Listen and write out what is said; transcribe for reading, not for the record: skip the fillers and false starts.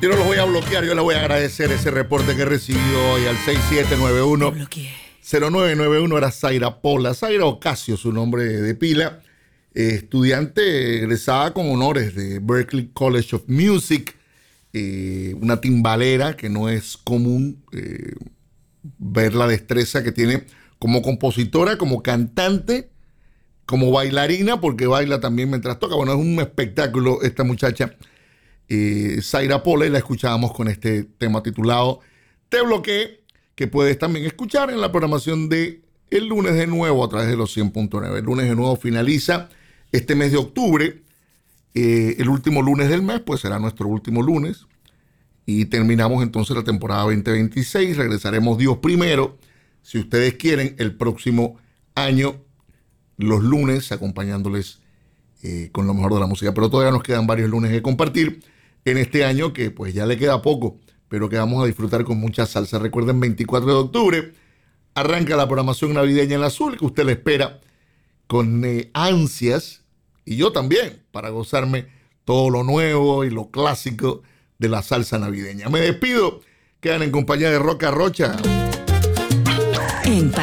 Yo no los voy a bloquear, yo les voy a agradecer ese reporte que he recibido hoy al 6791-0991. Era Zaira Pola, Zaira Ocasio, su nombre de pila, estudiante egresada con honores de Berklee College of Music, una timbalera que no es común ver la destreza que tiene como compositora, como cantante, como bailarina, porque baila también mientras toca. Bueno, es un espectáculo esta muchacha, Zaira Pola, y la escuchábamos con este tema titulado Te Bloqueé, que puedes también escuchar en la programación de el lunes de nuevo a través de los 100.9. El lunes de nuevo finaliza este mes de octubre. El último lunes del mes, pues será nuestro último lunes. Y terminamos entonces la temporada 2026. Regresaremos Dios primero, si ustedes quieren, el próximo año, los lunes, acompañándoles con lo mejor de la música. Pero todavía nos quedan varios lunes que compartir en este año, que pues ya le queda poco, pero que vamos a disfrutar con mucha salsa. Recuerden, 24 de octubre arranca la programación navideña en la Azul, que usted le espera con ansias, y yo también, para gozarme todo lo nuevo y lo clásico de la salsa navideña. Me despido, quedan en compañía de Roca Rocha. En